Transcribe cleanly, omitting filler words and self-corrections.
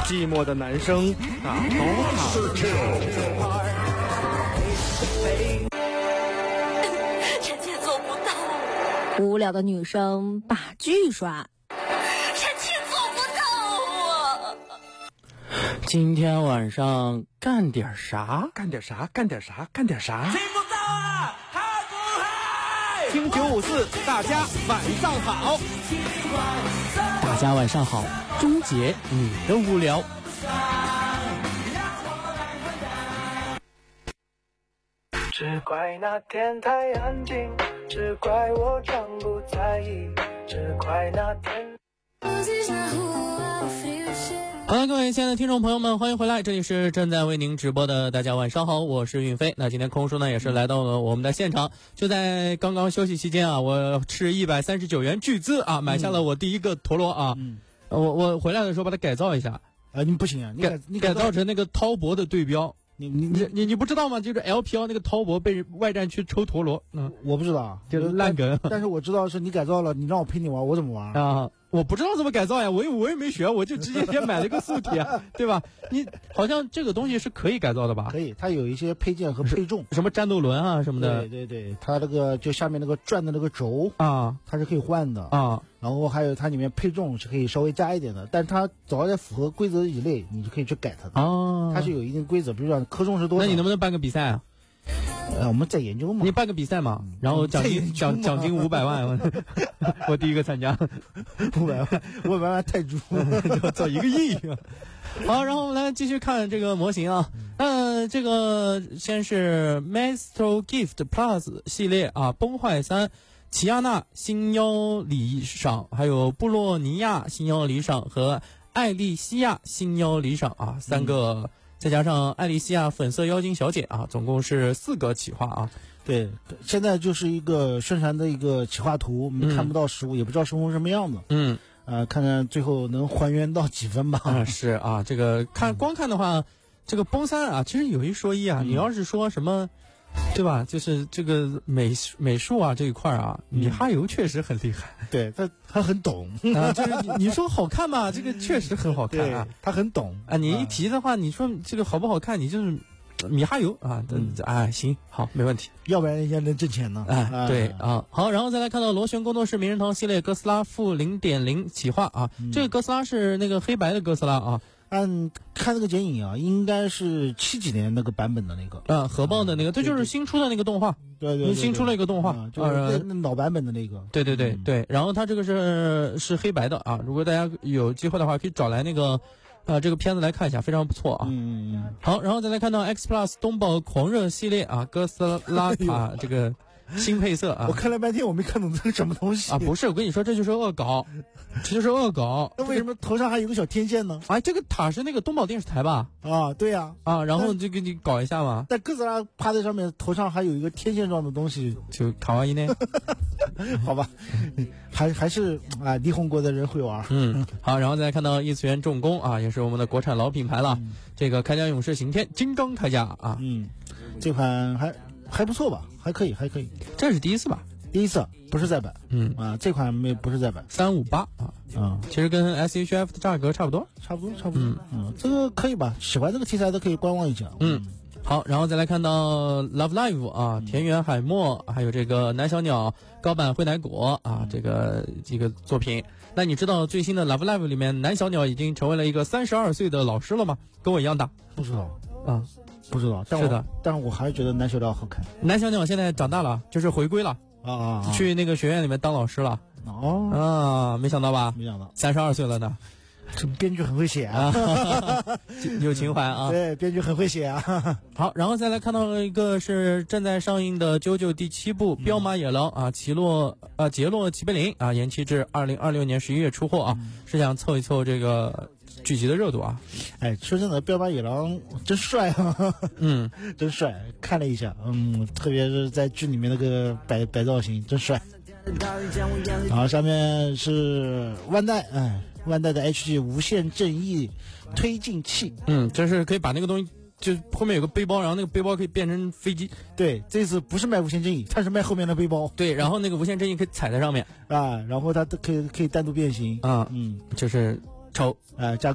寂寞的男生打 DOTA。 臣妾做不到。 无聊的女生把剧刷。 臣妾做不到啊！ 今天晚上干点啥？干点啥？干点啥？干点啥？ 听不到啊！嗨不嗨？ 听954，大家晚上好。大家晚上好，终结你的无聊。 只怪那天太安静，只怪我装不在意，只怪那天。 好了，各位亲爱的听众朋友们，欢迎回来，这里是正在为您直播的大家晚上好，我是运飞。那今天空叔呢也是来到了我们的现场，就在刚刚休息期间啊，我斥139元巨资啊买下了我第一个陀螺啊，我回来的时候把它改造一下你不行啊，你改造成那个滔博的对标。你不知道吗？就是 LPL 那个滔博被外战区抽陀螺， 我不知道， 就是烂梗。 但是我知道是你改造了，你让我陪你玩，我怎么玩啊？我不知道怎么改造呀，我也没学，我就直接先买了一个素体啊，对吧？你好像这个东西是可以改造的吧？ 可以，它有一些配件和配重， 什么战斗轮啊什么的。 对，它那个就下面那个转的那个轴啊， 它是可以换的啊。 然后还有它里面配重是可以稍微加一点的，但是它只要在符合规则以内，你就可以去改它的。 哦， 它是有一定规则，比如说克重是多少。 那你能不能办个比赛啊？ 我们在研究嘛。 你办个比赛嘛，然后奖金500万，我第一个参加 ，500万泰铢， 做1个亿。好，然后我们来继续看这个模型啊。这个先是 Maestro Gift Plus 系列啊，崩坏3。齐亚纳星妖礼赏，还有布洛尼亚星妖礼赏和艾丽西亚星妖礼赏啊，3个，再加上艾丽西亚粉色妖精小姐啊，总共是4个企划啊。 对，现在就是一个宣传的一个企划图，我们看不到实物，也不知道实物什么样子。看看最后能还原到几分吧。 是啊，这个光看的话，这个崩3啊，其实有一说一啊，你要是说什么。对吧？就是这个美术啊这一块啊，米哈游确实很厉害。 对，他很懂啊。就是你说好看吧，这个确实很好看啊。 他很懂啊。你一提的话，你说这个好不好看，你就是米哈游啊。行，好，没问题。 要不然人家能挣钱呢。 对啊。好，然后再来看到螺旋工作室名人堂系列哥斯拉负0.0企划啊。这个哥斯拉是那个黑白的哥斯拉啊。 按看那个剪影啊，应该是70几年那个版本的那个核爆的那个，这就是新出的那个动画。 对， 新出了一个动画， 就是老版本的那个。 对。然后它这个是黑白的啊，如果大家有机会的话，可以找来那个这个片子来看一下，非常不错啊。好，然后再来看到 X Plus 东宝狂热系列啊，哥斯拉塔这个。新配色啊！ 我看了半天，我没看懂这是什么东西啊！不是，我跟你说，这就是恶搞， 那为什么头上还有个小天线呢？ 这个塔是那个东宝电视台吧？ 啊，对呀。 然后就给你搞一下嘛。 但哥斯拉趴在上面，头上还有一个天线状的东西， 就卡哇伊呢？ 好吧，还是霓虹国的人会玩。 好，然后再看到异次元重工啊，也是我们的国产老品牌了。这个铠甲勇士刑天金刚铠甲啊， 这款还不错吧，还可以。 这是第一次吧？ 第一次，不是再版。这款不是再版 ，358啊。其实跟 SHF 的价格差不多。 这个可以吧？喜欢这个题材的可以观望一下。 好，然后再来看到 Love Live 啊，田园海默，还有这个南小鸟高坂惠乃果啊，这个作品。那你知道最新的 Love Live 里面南小鸟已经成为了一个32岁的老师了吗？跟我一样大。 不知道啊。 不知道， 是的， 但是我还是觉得南小鸟好看。 南小鸟现在长大了，就是回归了去那个学院里面当老师了。没想到吧？ 没想到 ，32岁了呢。 这编剧很会写啊， 有情怀啊。 对，编剧很会写啊。 好，然后再来看到一个是正在上映的JoJo第7部《彪马野狼》啊，杰洛齐贝林啊，延期至2026年11月出货啊，是想凑一凑这个剧集的热度啊。 说真的，彪马野狼真帅啊。真帅，看了一下，特别是在剧里面那个摆造型真帅。然后上面是万代的 HG 无限正义推进器。 这是可以把那个东西，就后面有个背包，然后那个背包可以变成飞机。 对，这次不是卖无限正义，它是卖后面的背包。 对，然后那个无限正义可以踩在上面然后它可以单独变形就是抽加